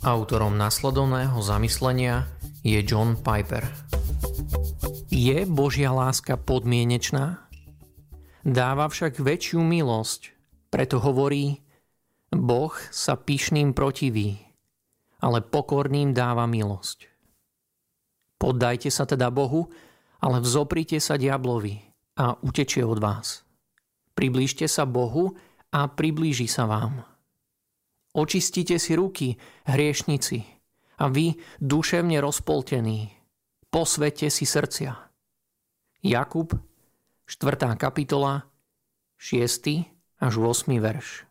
Autorom nasledovného zamyslenia je John Piper. Je Božia láska podmienečná? Dáva však väčšiu milosť, preto hovorí: Boh sa pyšným protiví, ale pokorným dáva milosť. Poddajte sa teda Bohu, ale vzoprite sa diablovi a utečie od vás. Priblížte sa Bohu a priblíži sa vám. Očistite si ruky, hriešnici, a vy, duševne rozpoltení, posväťte si srdcia. Jakub, 4. kapitola, 6. až 8. verš.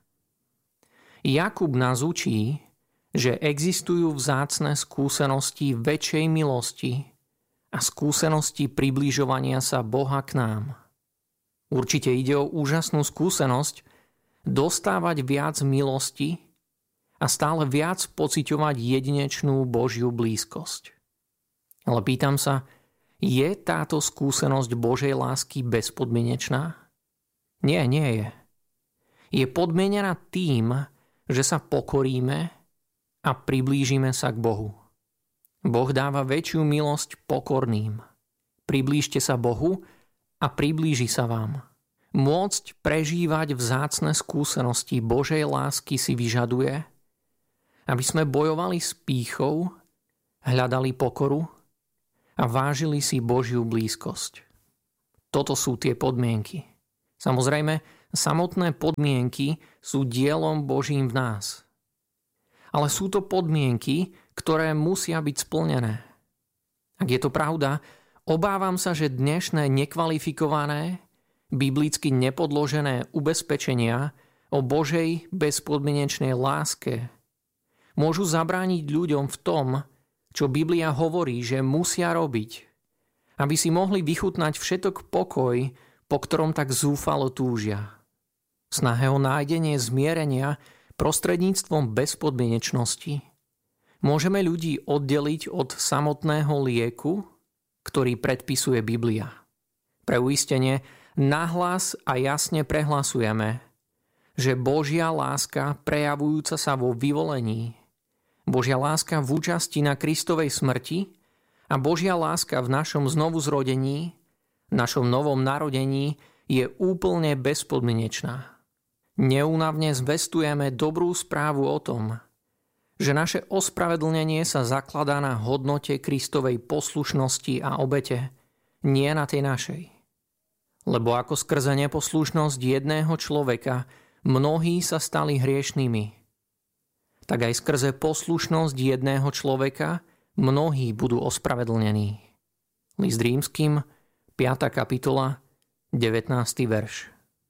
Jakub nás učí, že existujú vzácne skúsenosti väčšej milosti a skúsenosti približovania sa Boha k nám. Určite ide o úžasnú skúsenosť dostávať viac milosti a stále viac pociťovať jedinečnú Božiu blízkosť. Ale pýtam sa, je táto skúsenosť Božej lásky bezpodmienečná? Nie, nie je. Je podmienená tým, že sa pokoríme a priblížime sa k Bohu. Boh dáva väčšiu milosť pokorným. Priblížte sa Bohu a priblíži sa vám. Môcť prežívať vzácne skúsenosti Božej lásky si vyžaduje, aby sme bojovali s pýchou, hľadali pokoru a vážili si Božiu blízkosť. Toto sú tie podmienky. Samozrejme, samotné podmienky sú dielom Božím v nás. Ale sú to podmienky, ktoré musia byť splnené. Ak je to pravda, obávam sa, že dnešné nekvalifikované, biblicky nepodložené ubezpečenia o Božej bezpodmienečnej láske môžu zabrániť ľuďom v tom, čo Biblia hovorí, že musia robiť, aby si mohli vychutnať všetok pokoj, po ktorom tak zúfalo túžia. V snahe o nájdenie zmierenia prostredníctvom bezpodmienečnosti môžeme ľudí oddeliť od samotného lieku, ktorý predpisuje Biblia. Pre uistenie nahlas a jasne prehlasujeme, že Božia láska prejavujúca sa vo vyvolení, Božia láska v účasti na Kristovej smrti a Božia láska v našom znovuzrodení, našom novom narodení je úplne bezpodmienečná. Neúnavne zvestujeme dobrú správu o tom, že naše ospravedlnenie sa zakladá na hodnote Kristovej poslušnosti a obete, nie na tej našej. Lebo ako skrze neposlušnosť jedného človeka mnohí sa stali hriešnými, tak aj skrze poslušnosť jedného človeka mnohí budú ospravedlnení. List Rímskym, 5. kapitola, 19. verš.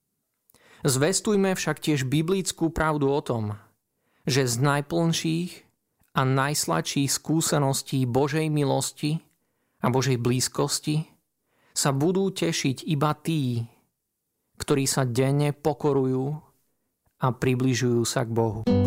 Zvestujme však tiež biblickú pravdu o tom, že z najplnších a najsladších skúseností Božej milosti a Božej blízkosti sa budú tešiť iba tí, ktorí sa denne pokorujú a približujú sa k Bohu.